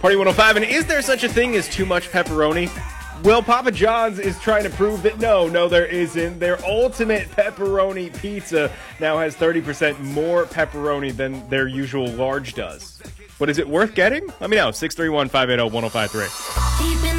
Party 105, and is there such a thing as too much pepperoni? Well, Papa John's is trying to prove that no, there isn't. Their ultimate pepperoni pizza now has 30% more pepperoni than their usual large does. But is it worth getting? Let me know. 631-580-1053.